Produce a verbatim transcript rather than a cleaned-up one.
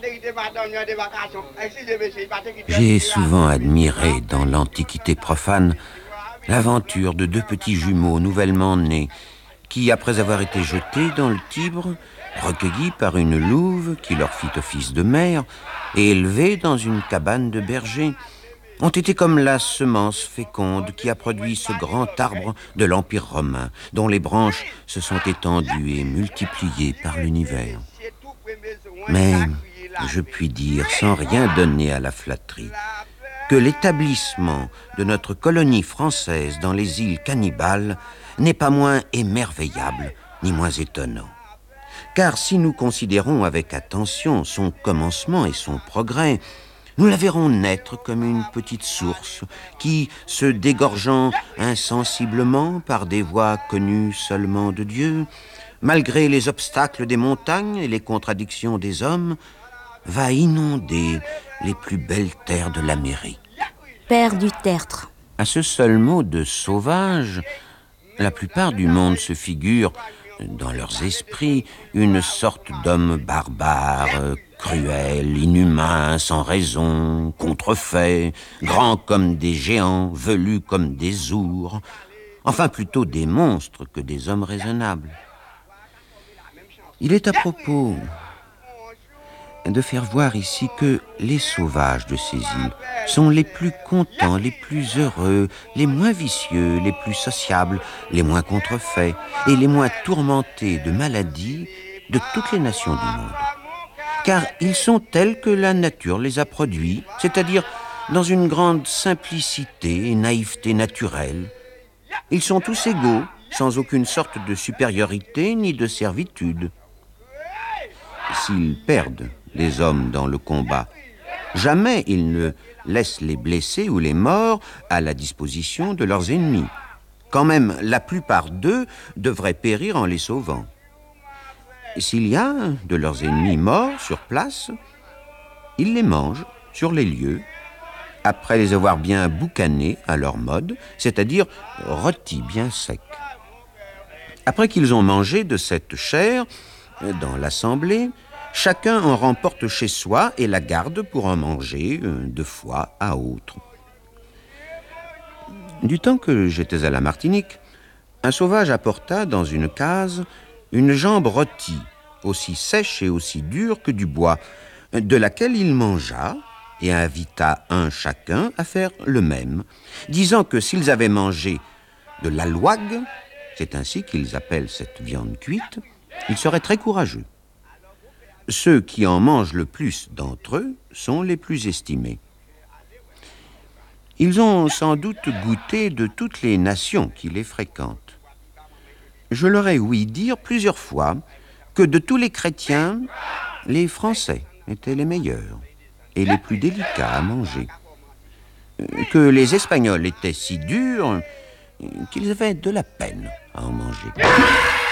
J'ai souvent admiré dans l'Antiquité profane l'aventure de deux petits jumeaux nouvellement nés qui, après avoir été jetés dans le Tibre, recueillis par une louve qui leur fit office de mère et élevés dans une cabane de berger, ont été comme la semence féconde qui a produit ce grand arbre de l'Empire romain, dont les branches se sont étendues et multipliées par l'univers. Mais je puis dire, sans rien donner à la flatterie, que l'établissement de notre colonie française dans les îles Cannibales n'est pas moins émerveillable ni moins étonnant. Car si nous considérons avec attention son commencement et son progrès, nous la verrons naître comme une petite source qui, se dégorgeant insensiblement par des voies connues seulement de Dieu, malgré les obstacles des montagnes et les contradictions des hommes, va inonder les plus belles terres de l'Amérique. Père du tertre. À ce seul mot de sauvage, la plupart du monde se figure, dans leurs esprits, une sorte d'homme barbare, cruel, inhumain, sans raison, contrefait, grand comme des géants, velus comme des ours, enfin plutôt des monstres que des hommes raisonnables. Il est à propos de faire voir ici que les sauvages de ces îles sont les plus contents, les plus heureux, les moins vicieux, les plus sociables, les moins contrefaits et les moins tourmentés de maladies de toutes les nations du monde. Car ils sont tels que la nature les a produits, c'est-à-dire dans une grande simplicité et naïveté naturelle. Ils sont tous égaux, sans aucune sorte de supériorité ni de servitude. S'ils perdent les hommes dans le combat, jamais ils ne laissent les blessés ou les morts à la disposition de leurs ennemis, quand même la plupart d'eux devraient périr en les sauvant. S'il y a de leurs ennemis morts sur place, ils les mangent sur les lieux, après les avoir bien boucanés à leur mode, c'est-à-dire rôtis bien secs. Après qu'ils ont mangé de cette chair, dans l'assemblée, chacun en remporte chez soi et la garde pour en manger de fois à autre. Du temps que j'étais à la Martinique, un sauvage apporta dans une case une jambe rôtie, aussi sèche et aussi dure que du bois, de laquelle il mangea et invita un chacun à faire le même, disant que s'ils avaient mangé de l'alogue, c'est ainsi qu'ils appellent cette viande cuite, ils seraient très courageux. Ceux qui en mangent le plus d'entre eux sont les plus estimés. Ils ont sans doute goûté de toutes les nations qui les fréquentent. Je leur ai ouï dire plusieurs fois que de tous les chrétiens, les Français étaient les meilleurs et les plus délicats à manger. Que les Espagnols étaient si durs qu'ils avaient de la peine à en manger.